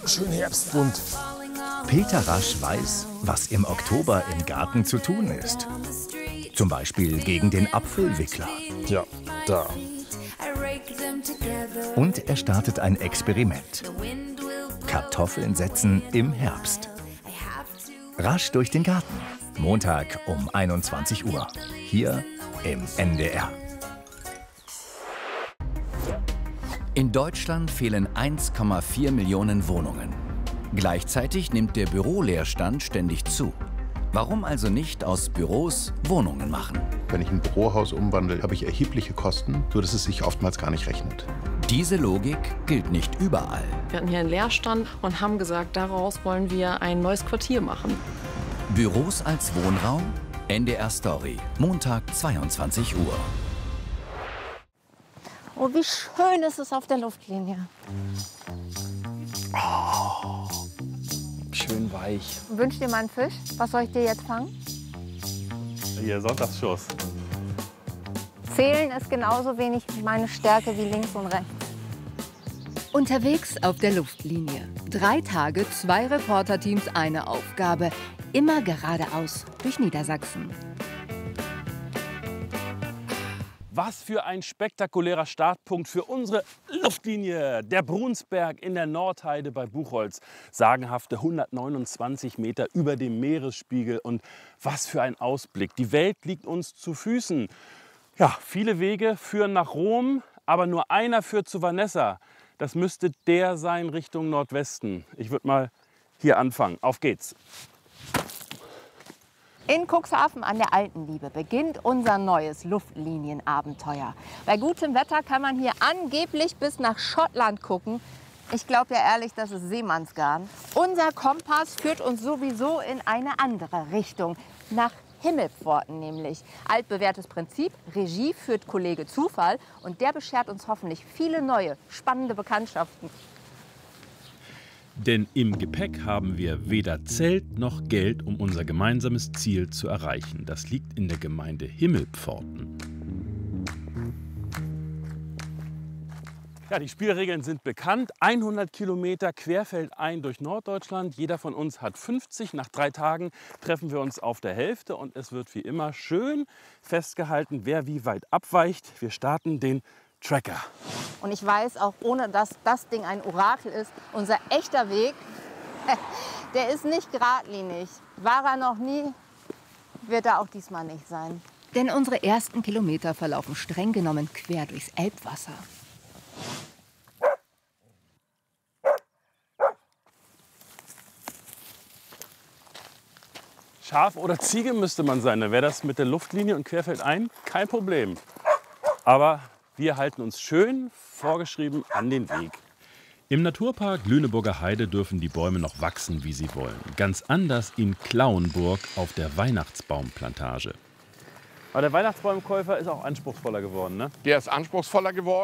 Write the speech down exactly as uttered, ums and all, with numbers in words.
schön herbstbunt. Peter Rasch weiß, was im Oktober im Garten zu tun ist. Zum Beispiel gegen den Apfelwickler. Ja, da. Und er startet ein Experiment. Kartoffeln setzen im Herbst. Rasch durch den Garten. Montag um einundzwanzig Uhr. Hier im N D R. In Deutschland fehlen eins Komma vier Millionen Wohnungen. Gleichzeitig nimmt der Büroleerstand ständig zu. Warum also nicht aus Büros Wohnungen machen? Wenn ich ein Bürohaus umwandle, habe ich erhebliche Kosten, sodass es sich oftmals gar nicht rechnet. Diese Logik gilt nicht überall. Wir hatten hier einen Leerstand und haben gesagt, daraus wollen wir ein neues Quartier machen. Büros als Wohnraum? N D R Story, Montag zweiundzwanzig Uhr. Oh, wie schön ist es auf der Luftlinie. Oh, schön weich. Wünsch dir mal einen Fisch. Was soll ich dir jetzt fangen? Hier, Sonntagsschuss. Zählen ist genauso wenig meine Stärke wie links und rechts. Unterwegs auf der Luftlinie. Drei Tage, zwei Reporterteams, eine Aufgabe. Immer geradeaus durch Niedersachsen. Was für ein spektakulärer Startpunkt für unsere Luftlinie. Der Brunsberg in der Nordheide bei Buchholz. Sagenhafte hundertneunundzwanzig Meter über dem Meeresspiegel. Und was für ein Ausblick. Die Welt liegt uns zu Füßen. Ja, viele Wege führen nach Rom, aber nur einer führt zu Vanessa. Das müsste der sein Richtung Nordwesten. Ich würde mal hier anfangen. Auf geht's. In Cuxhaven an der Altenliebe beginnt unser neues Luftlinienabenteuer. Bei gutem Wetter kann man hier angeblich bis nach Schottland gucken. Ich glaube ja ehrlich, das ist Seemannsgarn. Unser Kompass führt uns sowieso in eine andere Richtung, nach Himmelpforten nämlich. Altbewährtes Prinzip, Regie führt Kollege Zufall und der beschert uns hoffentlich viele neue, spannende Bekanntschaften. Denn im Gepäck haben wir weder Zelt noch Geld, um unser gemeinsames Ziel zu erreichen. Das liegt in der Gemeinde Himmelpforten. Ja, die Spielregeln sind bekannt. hundert Kilometer querfeldein durch Norddeutschland. Jeder von uns hat fünfzig. Nach drei Tagen treffen wir uns auf der Hälfte. Und es wird wie immer schön festgehalten, wer wie weit abweicht. Wir starten den Tracker. Und ich weiß auch, ohne dass das Ding ein Orakel ist, unser echter Weg, der ist nicht geradlinig. War er noch nie, wird er auch diesmal nicht sein. Denn unsere ersten Kilometer verlaufen streng genommen quer durchs Elbwasser. Schaf oder Ziege müsste man sein. Dann wäre das mit der Luftlinie und querfeldein kein Problem. Aber wir halten uns schön vorgeschrieben an den Weg. Im Naturpark Lüneburger Heide dürfen die Bäume noch wachsen, wie sie wollen. Ganz anders in Klauenburg auf der Weihnachtsbaumplantage. Aber der Weihnachtsbaumkäufer ist auch anspruchsvoller geworden, ne? Der ist anspruchsvoller geworden.